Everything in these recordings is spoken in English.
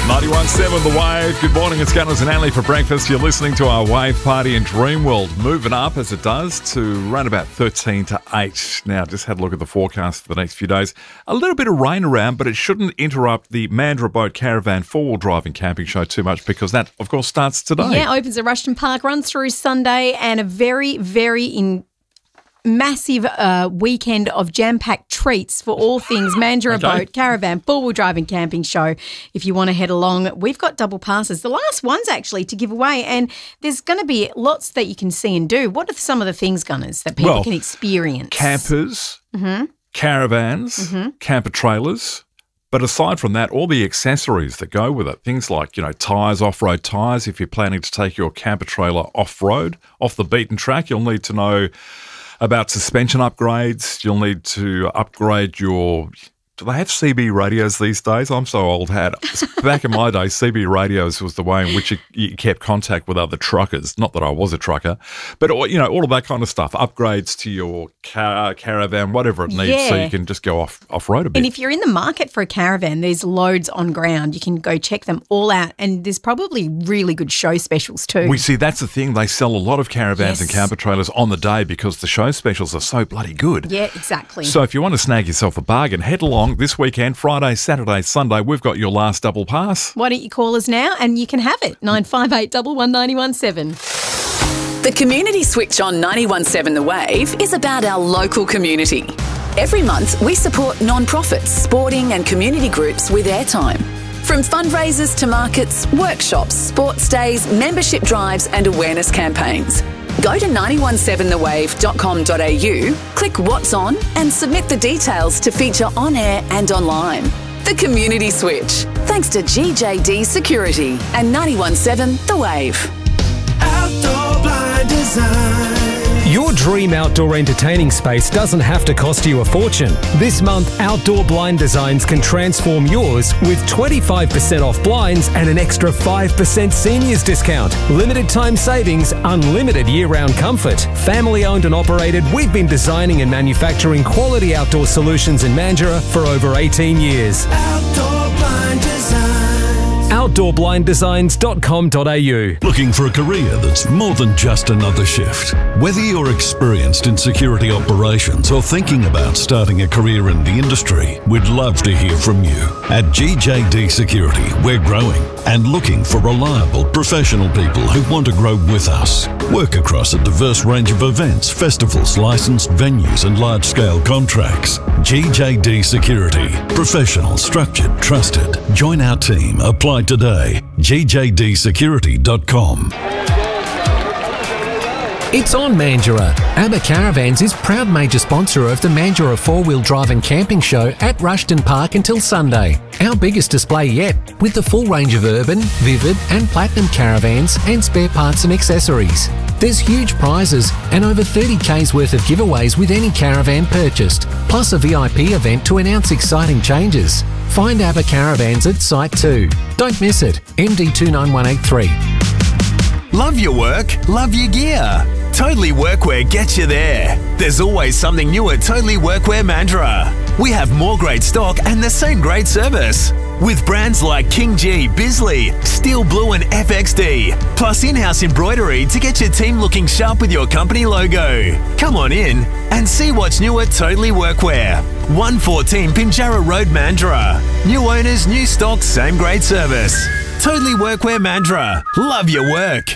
91.7 The Wave. Good morning, it's Gunners and Ali for breakfast. You're listening to our Wave Party in Dreamworld. Moving up as it does to around about 13 to 8. Now, just had a look at the forecast for the next few days. A little bit of rain around, but it shouldn't interrupt the Mandurah Boat Caravan four-wheel driving camping show too much because that, of course, starts today. Yeah, opens at Rushton Park, runs through Sunday, and a very, very massive weekend of jam-packed treats for all things Mandurah Boat Caravan four-wheel driving camping show. If you want to head along, we've got double passes. The last one's actually to give away, and there's going to be lots that you can see and do. What are some of the things, Gunners, that people can experience? Campers, caravans, camper trailers. But aside from that, all the accessories that go with it, things like, tyres, off-road tyres. If you're planning to take your camper trailer off-road, off the beaten track, you'll need to know about suspension upgrades. You'll need to upgrade your... Do they have CB radios these days? I'm so old hat. Back in my day, CB radios was the way in which you kept contact with other truckers. Not that I was a trucker, but all of that kind of stuff. Upgrades to your car, caravan, whatever it needs, so you can just go off-road a bit. And if you're in the market for a caravan, there's loads on ground. You can go check them all out, and there's probably really good show specials too. We see that's the thing. They sell a lot of caravans and camper trailers on the day because the show specials are so bloody good. Yeah, exactly. So if you want to snag yourself a bargain, head along this weekend, Friday, Saturday, Sunday. We've got your last double pass. Why don't you call us now and you can have it? 958 11917. The Community Switch on 91.7 The Wave is about our local community. Every month, we support non-profits, sporting and community groups with airtime. From fundraisers to markets, workshops, sports days, membership drives and awareness campaigns. Go to 917thewave.com.au, click What's On and submit the details to feature on air and online. The Community Switch. Thanks to GJD Security and 91.7 The Wave. Outdoor Blind Design. Your dream outdoor entertaining space doesn't have to cost you a fortune. This month, Outdoor Blind Designs can transform yours with 25% off blinds and an extra 5% seniors discount. Limited time savings, unlimited year-round comfort. Family owned and operated, we've been designing and manufacturing quality outdoor solutions in Mandurah for over 18 years. Outdoor Blind Design. OutdoorBlindDesigns.com.au. Looking for a career that's more than just another shift? Whether you're experienced in security operations or thinking about starting a career in the industry, we'd love to hear from you. At GJD Security, we're growing and looking for reliable, professional people who want to grow with us. Work across a diverse range of events, festivals, licensed venues and large-scale contracts. GJD Security. Professional, structured, trusted. Join our team. Apply today. GJDsecurity.com. It's on Mandurah. ABBA Caravans is proud major sponsor of the Mandurah four-wheel drive and camping show at Rushton Park until Sunday. Our biggest display yet, with the full range of urban, vivid and platinum caravans and spare parts and accessories. There's huge prizes and over 30K's worth of giveaways with any caravan purchased, plus a VIP event to announce exciting changes. Find ABBA Caravans at Site 2. Don't miss it. MD29183. Love your work, love your gear. Totally Workwear gets you there. There's always something new at Totally Workwear Mandurah. We have more great stock and the same great service. With brands like King G, Bisley, Steel Blue and FXD. Plus in-house embroidery to get your team looking sharp with your company logo. Come on in and see what's new at Totally Workwear. 114 Pinjarra Road, Mandurah. New owners, new stock, same great service. Totally Workwear Mandurah. Love your work.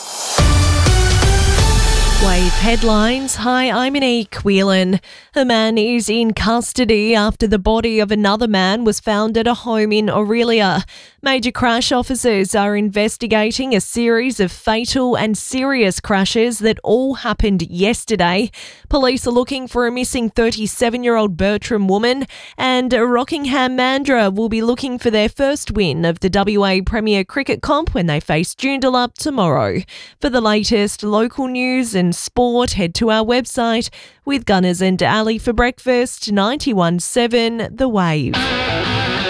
Wave headlines. Hi, I'm Monique Whelan. A man is in custody after the body of another man was found at a home in Aurelia. Major crash officers are investigating a series of fatal and serious crashes that all happened yesterday. Police are looking for a missing 37-year-old Bertram woman, and Rockingham Mandurah will be looking for their first win of the WA Premier Cricket Comp when they face Joondalup tomorrow. For the latest local news and sport, head to our website. With Gunners and Ali for breakfast, 91.7 The Wave.